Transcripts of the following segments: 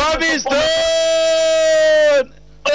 Bobby Stone.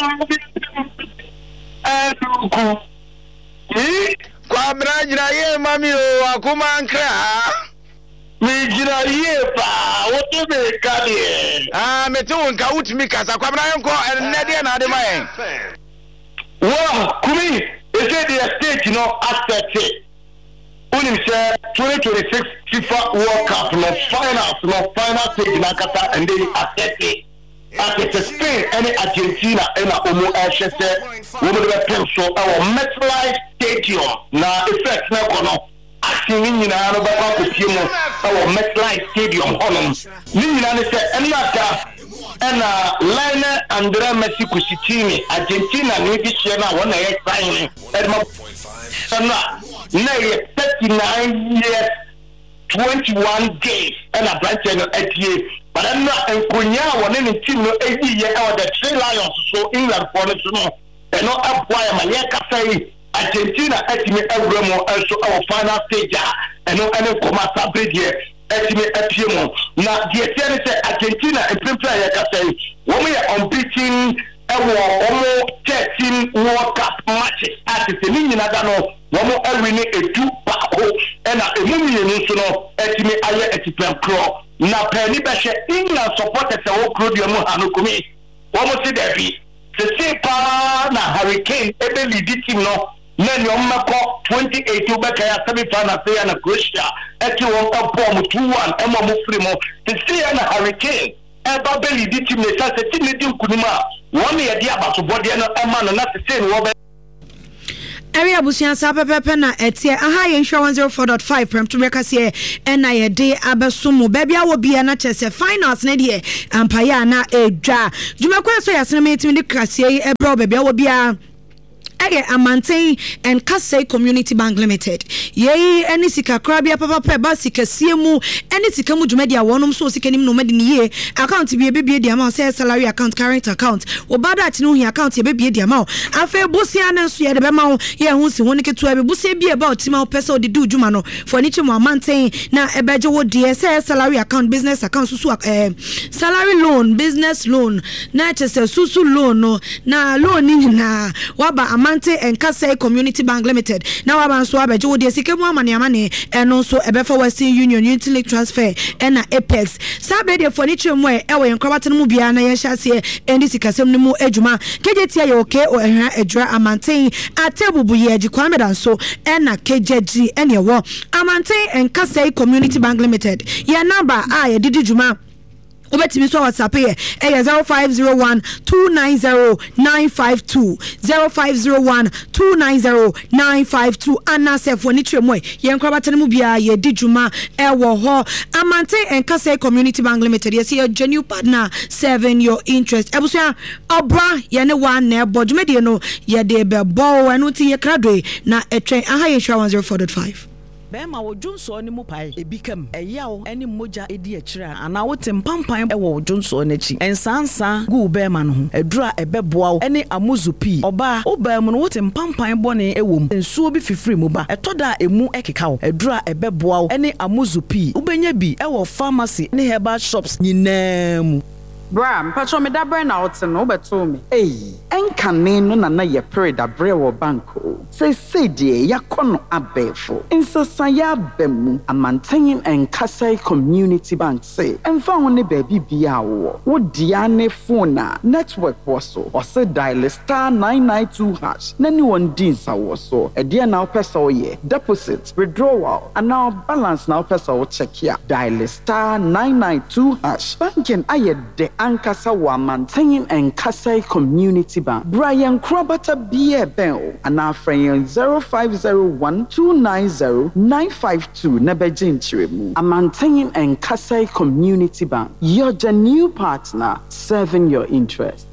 Kwabra jira ye mami o akuma nkra. Me jira ye pa wote be kale. Me tu nka utimi kasa kwabra yenko enne de na de mayen. Wow, kumi ese the stage no asset. Unim say 2026 FIFA World Cup no final stage na kasa and they asset it. At Spain and Argentina and Omo Ashese, we will be so our MetLife Stadium. Now, effect na kono. Acting in na no ba ko team our MetLife Stadium honum. Ni na ne say enaka and Lionel Andrea Messi kusitini Argentina ni bi share na wona ye sign edma na 39 years 21 days and a branch and a but I'm not in Kunya one in team no 80 year or the 3 Lions so England for the no and not up why my cafe Argentina estimate Evremo also our final stage and no any commercial bridge here estimate Epimo now the Argentina and player cafe when we are unbeaten almost 13 World Cup matches at the Nino Womo every a 2 back and a movie no estimate aye etipem crow na penny beshe England supporters a whole crew the Hanukumi. Womo see there be the pa na Hurricane ebe lead team no men your mako 2018 beka semi-final say na Croatia eti won abom 2-1 emo mo free mo the say na Hurricane eba be lead team ne say team ne di nkunuma won ye dia abasobode no ema no na say no Area Busian Sapepe na etie aha ye nhwa 104.5 prem to make us na ye de abesumu baby a wo bia na chese finals na de empire na edwa dwumako so yasene meeting de krasie ebro baby a wo bia Amante and Kasei Community Bank Limited. Yei any sika krabia papa ba sika siemu any sika mu dwumadi a wonum so sika nim no madi ni ye account bi ebie di amount say salary account current account obada ati no hi account ebie di amount afa busia na nso ye de be ma ye hu si woni ketu abi busia bi about tima pesa odi du dwuma no for ni chimo amante na ebeje wo die say salary account business account susu salary loan business loan na chese susu loan no na loan ni na waba and Kasei Community Bank Limited. Now I'm so abeje wo de sike mu amane eno so ebefa Western Union Unity Transfer and Apex. Sabe de furniture mu e wo enkrabate mu bia na ye hyase endi sikasem no mu adwuma. Kejetia ye okay o ehwa adwura amanten atebubu ye agikwamedan so na kejeji ene wo amanten and Kasei Community Bank Limited. Your number ye didi dwuma Obetimi so WhatsApp here 0501-290-952 0501-290-952 anase furniture moy ye nkrabate mu bia ye dijuma ewo ho Amante and Kasei Community Bank Limited yes your genuine partner serving your interest ebusia obra ye ne one na bodumede no ye de be bo anu ti ye kradwe na etwen aha ye 104.5 Bema wo Johnso ni mu pai ebikam eyawo eni moja edi akira ana wo tempampan e wo Johnso n'achi ensansa gu bema no ho edura ebeboa eni amuzupi oba obam no wo tempampan bone ewom ensuo bi fifiri mu ba etoda emu ekeka wo edura ebeboa eni amuzupi ubenya bi e wo pharmacy ni herbal shops nyinam Bram, patcho me da brain out no beto me. Enkane no na ye pere da bre wo banko. Say die yakono abefo. Insasa ya bemu Amante and Kasei Community Bank say. Emfa woni baby bia wo. Wo dia ne phone na network wo so. O say dial *992#. Nani won din sa wo so. E dia na opesa wo ye. Deposit, withdrawal, and now balance na opesa wo check ya. Dial *992#. Banking aye de Ankasa wa Amante and Kasei Community Bank. Brian Krobata Bie Bell and our friend 0501-290-952 Nebejin Chirimu. Amante and Kasei Community Bank. You're the new partner serving your interest.